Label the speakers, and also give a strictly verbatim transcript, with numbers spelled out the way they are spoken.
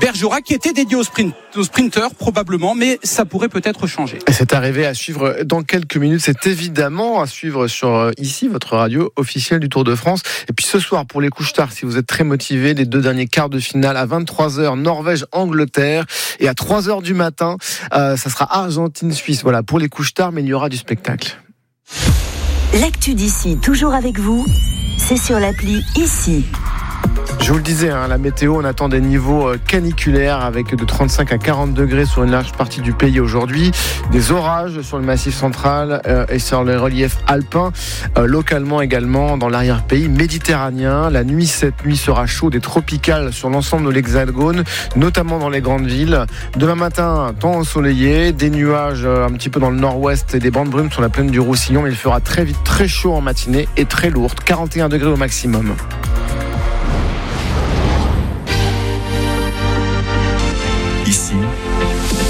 Speaker 1: Bergerac qui était dédié aux, sprint, aux sprinteurs probablement, mais ça pourrait peut-être changer.
Speaker 2: Et c'est arrivé à suivre dans quelques minutes. C'est évidemment à suivre sur ici, votre radio officielle du Tour de France. Et puis ce soir, pour les couches-tard, si vous êtes très motivés, les deux derniers quarts de finale à vingt-trois heures, Norvège-Angleterre. Et à trois heures du matin, euh, ça sera Argentine-Suisse. Voilà, pour les couches-tard, mais il y aura du spectacle.
Speaker 3: L'actu d'ici, toujours avec vous, c'est sur l'appli Ici.
Speaker 2: Je vous le disais, hein, la météo, on attend des niveaux caniculaires avec de trente-cinq à quarante degrés sur une large partie du pays aujourd'hui. Des orages sur le massif central euh, et sur les reliefs alpins. Euh, localement également dans l'arrière-pays méditerranéen. La nuit, cette nuit sera chaude et tropicale sur l'ensemble de l'Hexagone, notamment dans les grandes villes. Demain matin, temps ensoleillé, des nuages euh, un petit peu dans le nord-ouest et des bandes brumes sur la plaine du Roussillon. Mais il fera très vite très chaud en matinée et très lourd. quarante et un degrés au maximum.
Speaker 4: Ici,